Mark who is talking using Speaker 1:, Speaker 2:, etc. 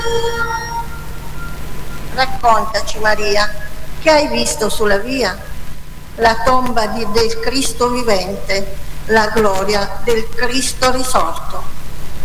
Speaker 1: Raccontaci, Maria, che hai visto sulla via? La tomba del Cristo vivente, la gloria del Cristo risorto.